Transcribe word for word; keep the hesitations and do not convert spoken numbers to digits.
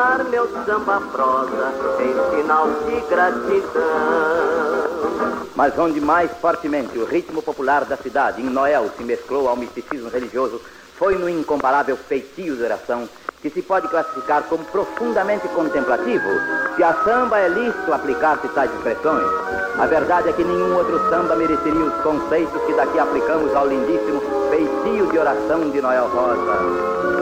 Meu samba prosa em sinal de gratidão. Mas onde mais fortemente o ritmo popular da cidade, em Noel, se mesclou ao misticismo religioso, foi no incomparável feitio de oração, que se pode classificar como profundamente contemplativo. Se a samba é lícito aplicar-se tais expressões, a verdade é que nenhum outro samba mereceria os conceitos que daqui aplicamos ao lindíssimo feitio de oração de Noel Rosa.